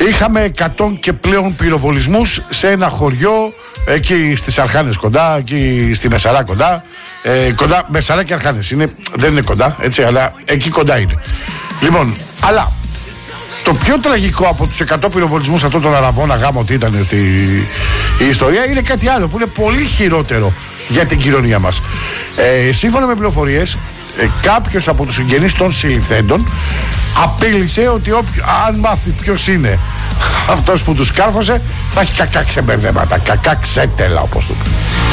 Είχαμε 100 και πλέον πυροβολισμούς σε ένα χωριό εκεί στις Αρχάνες κοντά, εκεί στη Μεσαρά κοντά. Κοντά, Μεσαρά και Αρχάνες δεν είναι κοντά, έτσι, αλλά εκεί κοντά είναι. Λοιπόν, αλλά το πιο τραγικό από τους 100 πυροβολισμούς αυτόν τον Αραβώνα γάμο ότι ήταν η ιστορία είναι κάτι άλλο που είναι πολύ χειρότερο για την κοινωνία μας. Σύμφωνα με πληροφορίες, κάποιος από τους συγγενείς των συλληφθέντων απείλησε ότι αν μάθει ποιος είναι αυτός που τους κάρφωσε θα έχει κακά ξεμπερδέματα, κακά ξέτελα όπως του πει.